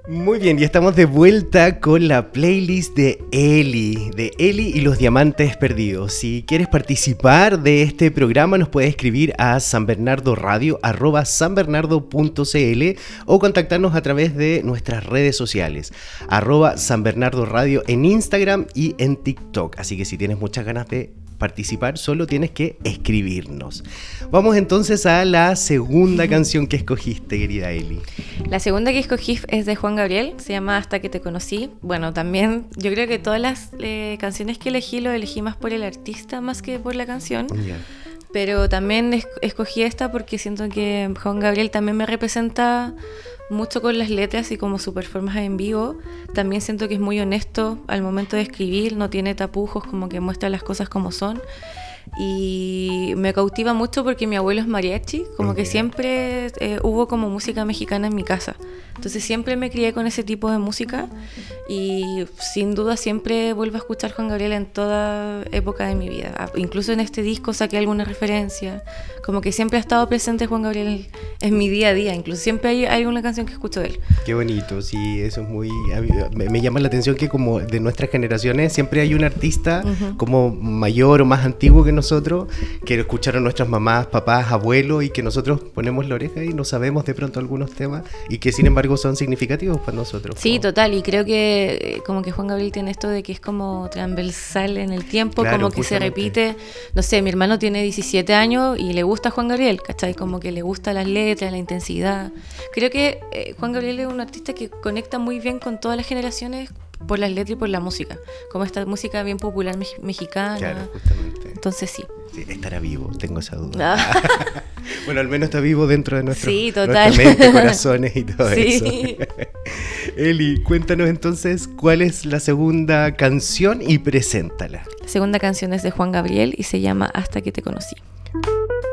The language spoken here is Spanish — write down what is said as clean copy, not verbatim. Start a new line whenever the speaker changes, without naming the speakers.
Muy bien, ya estamos de vuelta con la playlist de Eli y los diamantes perdidos. Si quieres participar de este programa, nos puedes escribir a sanbernardoradio@sanbernardo.cl o contactarnos a través de nuestras redes sociales, @sanbernardoradio en Instagram y en TikTok. Así que si tienes muchas ganas de participar, solo tienes que escribirnos. Vamos entonces a la segunda canción que escogiste, querida Eli.
La segunda que escogí es de Juan Gabriel, se llama Hasta que te conocí. Bueno, también yo creo que todas las canciones que elegí, lo elegí más por el artista más que por la canción.
Yeah.
Pero también escogí esta porque siento que Juan Gabriel también me representa mucho con las letras y como su performance en vivo. También siento que es muy honesto al momento de escribir, no tiene tapujos, como que muestra las cosas como son. Y me cautiva mucho porque mi abuelo es mariachi, como que siempre hubo como música mexicana en mi casa. Entonces siempre me crié con ese tipo de música y sin duda siempre vuelvo a escuchar Juan Gabriel en toda época de mi vida. Incluso en este disco saqué alguna referencia, como que siempre ha estado presente Juan Gabriel en mi día a día, incluso siempre hay una canción que escucho de él.
Qué bonito, sí, eso es muy... Me llama la atención que como de nuestras generaciones siempre hay un artista como mayor o más antiguo que nosotros, que escucharon nuestras mamás, papás, abuelos, y que nosotros ponemos la oreja y no sabemos de pronto algunos temas y que sin embargo son significativos para nosotros.
Sí, total, y creo que como que Juan Gabriel tiene esto de que es como transversal en el tiempo, claro, como que justamente se repite. No sé, mi hermano tiene 17 años y le gusta Juan Gabriel, ¿cachai? Como que le gusta las letras, la intensidad. Creo que Juan Gabriel es un artista que conecta muy bien con todas las generaciones por las letras y por la música, como esta música bien popular mexicana.
Claro, justamente.
Entonces sí,
estará vivo, tengo esa duda. Bueno, al menos está vivo dentro de nuestra
total.
mente, corazones y todo
sí.
eso. Eli, cuéntanos entonces cuál es la segunda canción y preséntala.
La segunda canción es de Juan Gabriel y se llama Hasta que te conocí.